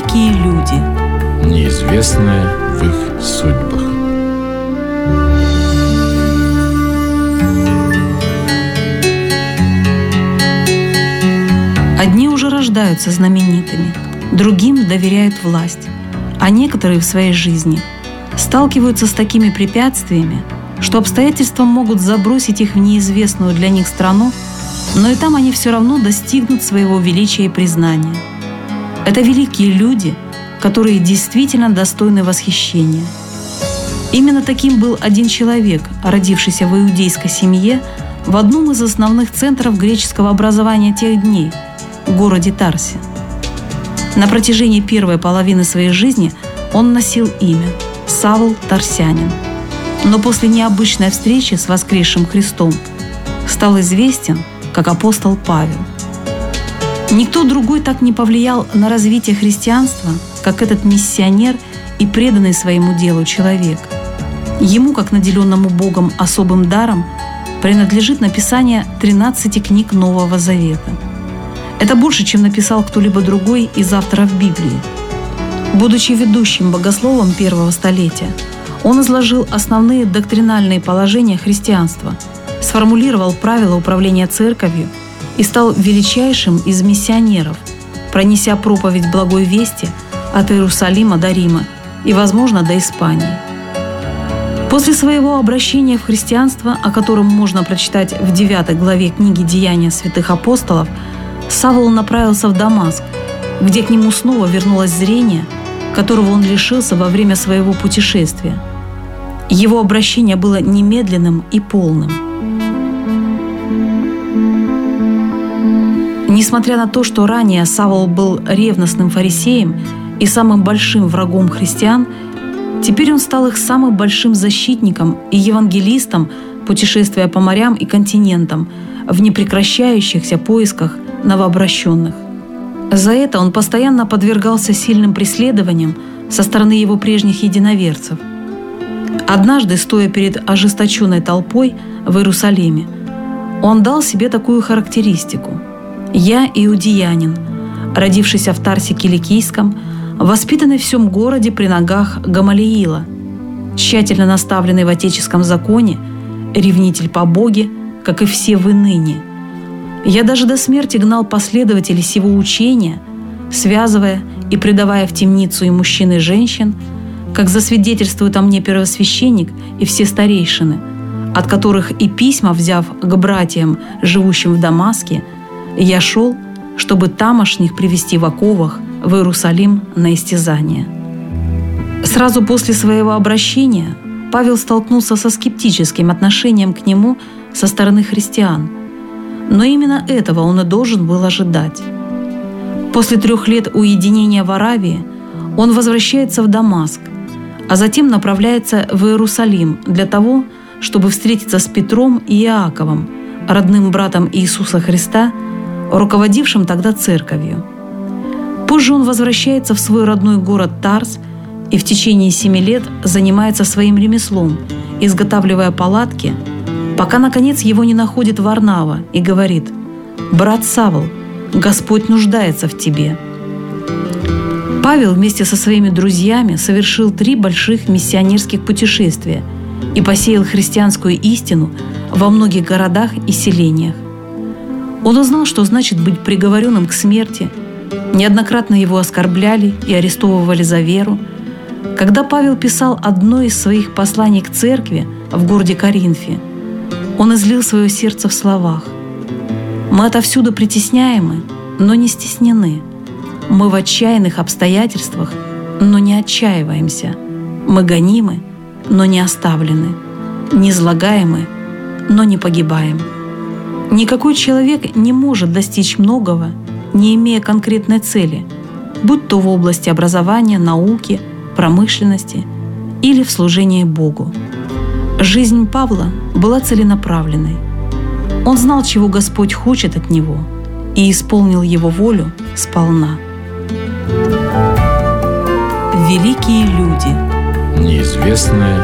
Великие люди. Неизвестное в их судьбах. Одни уже рождаются знаменитыми, другим доверяют власть, а некоторые в своей жизни сталкиваются с такими препятствиями, что обстоятельства могут забросить их в неизвестную для них страну, но и там они все равно достигнут своего величия и признания. Это великие люди, которые действительно достойны восхищения. Именно таким был один человек, родившийся в иудейской семье в одном из основных центров греческого образования тех дней – городе Тарсе. На протяжении первой половины своей жизни он носил имя Савл Тарсянин, но после необычной встречи с воскресшим Христом стал известен как апостол Павел. Никто другой так не повлиял на развитие христианства, как этот миссионер и преданный своему делу человек. Ему, как наделенному Богом особым даром, принадлежит написание 13 книг Нового Завета. Это больше, чем написал кто-либо другой из авторов Библии. Будучи ведущим богословом первого столетия, он изложил основные доктринальные положения христианства, сформулировал правила управления церковью и стал величайшим из миссионеров, пронеся проповедь благой вести от Иерусалима до Рима и, возможно, до Испании. После своего обращения в христианство, о котором можно прочитать в 9 главе книги «Деяния святых апостолов», Савл направился в Дамаск, где к нему снова вернулось зрение, которого он лишился во время своего путешествия. Его обращение было немедленным и полным. Несмотря на то, что ранее Савл был ревностным фарисеем и самым большим врагом христиан, теперь он стал их самым большим защитником и евангелистом, путешествуя по морям и континентам в непрекращающихся поисках новообращенных. За это он постоянно подвергался сильным преследованиям со стороны его прежних единоверцев. Однажды, стоя перед ожесточенной толпой в Иерусалиме, он дал себе такую характеристику: «Я иудеянин, родившийся в Тарсе Киликийском, воспитанный в всем городе при ногах Гамалиила, тщательно наставленный в отеческом законе, ревнитель по Боге, как и все вы ныне. Я даже до смерти гнал последователей сего учения, связывая и предавая в темницу и мужчин, и женщин, как засвидетельствует о мне первосвященник и все старейшины, от которых и письма, взяв к братьям, живущим в Дамаске, я шел, чтобы тамошних привести в оковах в Иерусалим на истязание». Сразу после своего обращения Павел столкнулся со скептическим отношением к нему со стороны христиан, но именно этого он и должен был ожидать. После 3 лет уединения в Аравии он возвращается в Дамаск, а затем направляется в Иерусалим для того, чтобы встретиться с Петром и Иаковом, родным братом Иисуса Христа, руководившим тогда церковью. Позже он возвращается в свой родной город Тарс и в течение 7 лет занимается своим ремеслом, изготавливая палатки, пока, наконец, его не находит Варнава и говорит: «Брат Савл, Господь нуждается в тебе». Павел вместе со своими друзьями совершил 3 больших миссионерских путешествия и посеял христианскую истину во многих городах и селениях. Он узнал, что значит быть приговоренным к смерти. Неоднократно его оскорбляли и арестовывали за веру. Когда Павел писал одно из своих посланий к церкви в городе Коринфе, он излил свое сердце в словах: «Мы отовсюду притесняемы, но не стеснены. Мы в отчаянных обстоятельствах, но не отчаиваемся. Мы гонимы, но не оставлены. Низлагаемы, но не погибаем». Никакой человек не может достичь многого, не имея конкретной цели, будь то в области образования, науки, промышленности или в служении Богу. Жизнь Павла была целенаправленной. Он знал, чего Господь хочет от него, и исполнил его волю сполна. Великие люди. Неизвестное